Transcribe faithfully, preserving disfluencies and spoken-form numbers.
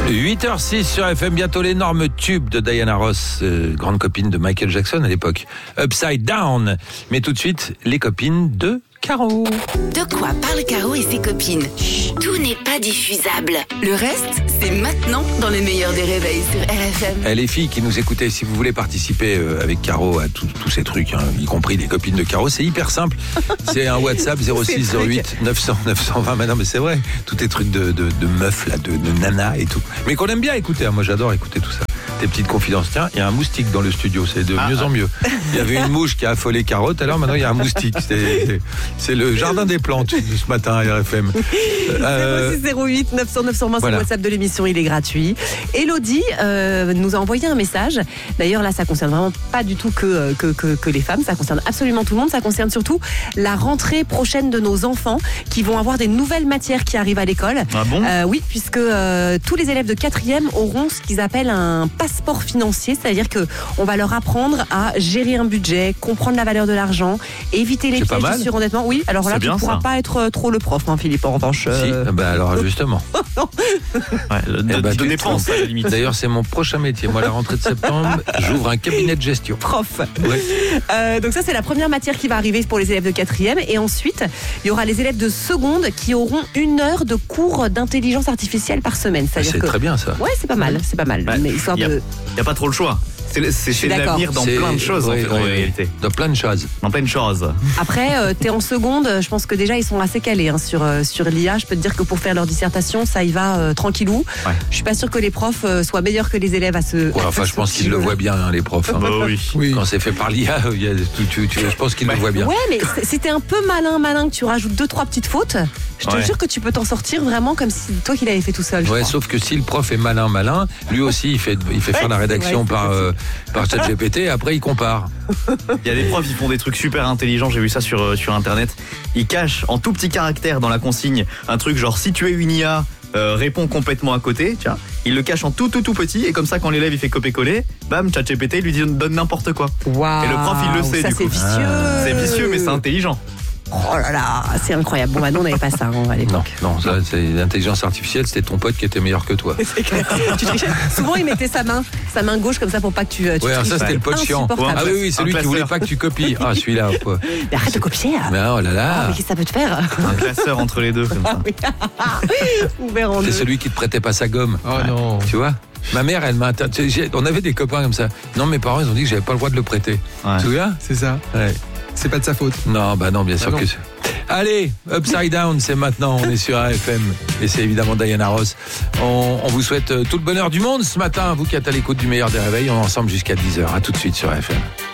huit heures six sur F M, bientôt l'énorme tube de Diana Ross, euh, grande copine de Michael Jackson à l'époque. Upside Down. Mais tout de suite, les copines de Caro. De quoi parle Caro et ses copines? Chut, tout n'est pas diffusable. Le reste, c'est maintenant dans le meilleur des réveils sur R F M. Eh, les filles qui nous écoutez, si vous voulez participer euh, avec Caro à tous ces trucs, hein, y compris les copines de Caro, c'est hyper simple. C'est un WhatsApp zéro six zéro huit neuf cents neuf cent vingt. Mais non, mais c'est vrai, tous tes trucs de, de, de meufs, là, de, de nana et tout. Mais qu'on aime bien écouter, hein. Moi j'adore écouter tout ça. Tes petites confidences. Tiens, il y a un moustique dans le studio, c'est de ah, mieux en mieux. Il y avait une mouche qui a affolé Caro tout à l'heure, maintenant il y a un moustique. C'est, c'est le jardin des plantes de ce matin à R F M. Euh... zéro six zéro huit neuf cents neuf cent vingt, voilà. C'est le WhatsApp de l'émission, il est gratuit. Elodie euh, nous a envoyé un message. D'ailleurs là, ça concerne vraiment pas du tout que, que, que, que les femmes, ça concerne absolument tout le monde. Ça concerne surtout la rentrée prochaine de nos enfants qui vont avoir des nouvelles matières qui arrivent à l'école. Ah bon euh, Oui, puisque euh, tous les élèves de quatrième auront ce qu'ils appellent un passeport financier, c'est-à-dire que on va leur apprendre à gérer un budget, comprendre la valeur de l'argent, éviter les pièges du surendettement. Oui, alors c'est là, bien, tu pourras ça. pas être trop le prof, hein, Philippe, en revanche. Euh... Si, bah alors justement. Ouais, de, eh bah, de dépenses, à la limite. D'ailleurs, c'est mon prochain métier. Moi, à la rentrée de septembre, j'ouvre un cabinet de gestion. Prof. Ouais. Euh, donc ça, c'est la première matière qui va arriver pour les élèves de quatrième. Et ensuite, il y aura les élèves de seconde qui auront une heure de cours d'intelligence artificielle par semaine. C'est-à-dire c'est que... très bien, ça. Ouais, c'est pas mal, c'est pas mal. Bah, mais histoire y a, de... y a pas trop le choix. C'est, c'est, c'est l'avenir dans c'est, plein de choses, oui, en, fait, oui, en réalité. Dans plein de choses. Dans plein de choses. Après, euh, t'es en seconde, je pense que déjà, ils sont assez calés hein, sur, euh, sur l'I A. Je peux te dire que pour faire leur dissertation, ça y va euh, tranquillou. Ouais. Je suis pas sûre que les profs euh, soient meilleurs que les élèves à ce... Ouais, enfin, je pense qu'ils le voient bien, hein, les profs. Hein. Bah, oui. Oui. Quand c'est fait par l'I A, y a, tu, tu, tu, je pense qu'ils ouais. le voient bien. Ouais, mais c'était un peu malin, malin que tu rajoutes deux, trois petites fautes. Je te ouais. jure que tu peux t'en sortir vraiment comme si toi qui l'avais fait tout seul. Ouais, sauf que si le prof est malin, malin, lui aussi, il fait, il fait faire ouais, la rédaction vrai, par, euh, par ChatGPT et après il compare. Il y a des profs qui font des trucs super intelligents, j'ai vu ça sur, sur internet. Ils cachent en tout petit caractère dans la consigne un truc genre si tu es une I A, euh, réponds complètement à côté. Tiens, il le cache en tout tout tout petit et comme ça quand l'élève il fait copier-coller, bam, ChatGPT lui donne, donne n'importe quoi. Wow, et le prof il le sait ça du c'est coup. Vicieux. Ah. C'est vicieux mais c'est intelligent. Oh là là, c'est incroyable. Bon, bah non, on n'avait pas ça hein, à l'époque. Non, non, ça, c'est l'intelligence artificielle, c'était ton pote qui était meilleur que toi. C'est clair. Tu trichais. Souvent, il mettait sa main, sa main gauche comme ça pour pas que tu. tu ouais, ça c'était le pote chiant. Ah oui, oui, celui qui voulait pas que tu copies. Ah, celui-là. Quoi. Mais arrête de copier. Mais oh là là. Oh, mais qu'est-ce que ça peut te faire? Un classeur entre les deux comme ça. Ouvert en c'est deux. celui qui te prêtait pas sa gomme. Oh non. Tu vois? Ma mère, elle m'a. On avait des copains comme ça. Non, mes parents, ils ont dit que j'avais pas le droit de le prêter. Ouais. Tu te souviens? C'est ça. Ouais. C'est pas de sa faute. Non, bah non, bien sûr ah que c'est. Allez, Upside Down, c'est maintenant, on est sur R F M et c'est évidemment Diana Ross. On, on vous souhaite tout le bonheur du monde ce matin, vous qui êtes à l'écoute du meilleur des réveils, on est ensemble jusqu'à dix heures. À tout de suite sur R F M.